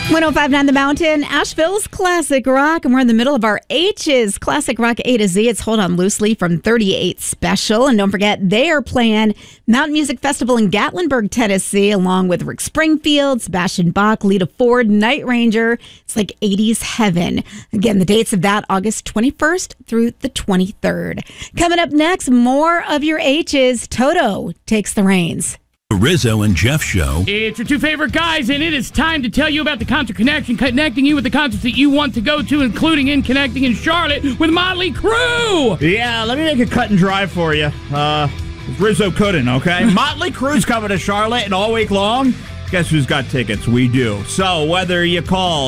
105.9 The Mountain, Asheville's Classic Rock, and we're in the middle of our H's, Classic Rock A to Z. It's Hold On Loosely from 38 Special. And don't forget, they are playing Mountain Music Festival in Gatlinburg, Tennessee, along with Rick Springfield, Sebastian Bach, Lita Ford, Night Ranger. It's like 80s heaven. Again, the dates of that, August 21st through the 23rd. Coming up next, more of your H's. Toto takes the reins. The Rizzo and Jeff Show. It's your two favorite guys, and it is time to tell you about the Concert Connection, connecting you with the concerts that you want to go to, including in connecting in Charlotte with Motley Crue. Yeah, let me make it cut and dry for you. Rizzo couldn't, okay? Motley Crue's coming to Charlotte and all week long. Guess who's got tickets? We do. So whether you call